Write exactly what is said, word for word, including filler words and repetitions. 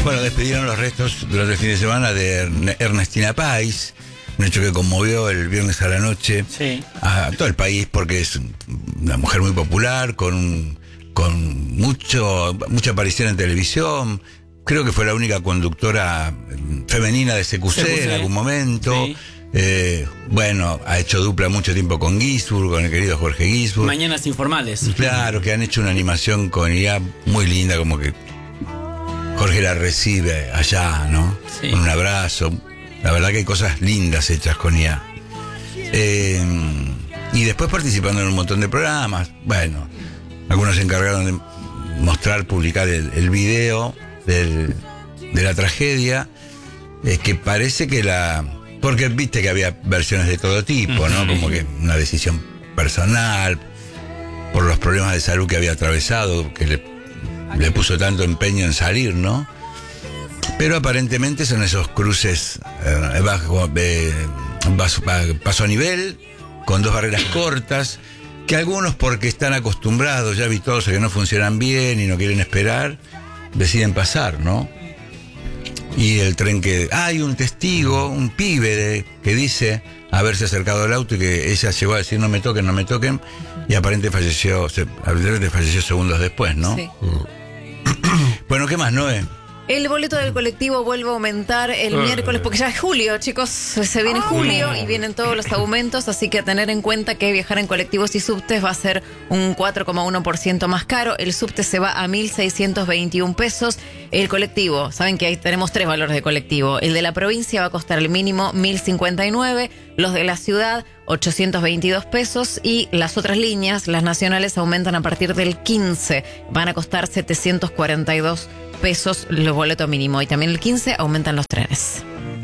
Bueno, despidieron los restos durante el fin de semana de Ernestina Pais, un hecho que conmovió el viernes a la noche sí. a todo el país, porque es una mujer muy popular, con, con mucho, mucha aparición en televisión. Creo que fue la única conductora femenina de C Q C, C Q C. En algún momento. Sí. Eh, bueno, ha hecho dupla mucho tiempo con Ginsburg, con el querido Jorge Ginsburg. Mañanas informales. Claro, que han hecho una animación con I A muy linda, como que Jorge la recibe allá, ¿no? Sí. Con un abrazo. La verdad que hay cosas lindas hechas con I A. Eh, y después participando en un montón de programas. Bueno, algunos se encargaron de mostrar, publicar el, el video del, de la tragedia. Es que parece que la... Porque viste que había versiones de todo tipo, ¿no? Como que una decisión personal, por los problemas de salud que había atravesado, que le, le puso tanto empeño en salir, ¿no? Pero aparentemente son esos cruces eh, bajo, eh, paso, paso a nivel, con dos barreras cortas, que algunos, porque están acostumbrados, ya habituados a que no funcionan bien y no quieren esperar, deciden pasar, ¿no? Y el tren que... Ah, hay un testigo, un pibe de, que dice haberse acercado al auto y que ella llegó a decir no me toquen, no me toquen, y aparentemente falleció, se, aparentemente falleció segundos después, ¿no? Sí. Bueno, ¿qué más, Noé? El boleto del colectivo vuelve a aumentar el uh, miércoles, porque ya es julio, chicos, se viene oh, julio y vienen todos los aumentos, así que a tener en cuenta que viajar en colectivos y subtes va a ser un cuatro coma uno por ciento más caro. El subte se va a mil seiscientos veintiún pesos. El colectivo, saben que ahí tenemos tres valores de colectivo. El de la provincia va a costar el mínimo mil cincuenta y nueve, los de la ciudad ochocientos veintidós pesos y las otras líneas, las nacionales, aumentan a partir del quince, van a costar setecientos cuarenta y dos pesos los boletos mínimo, y también el quince aumentan los trenes.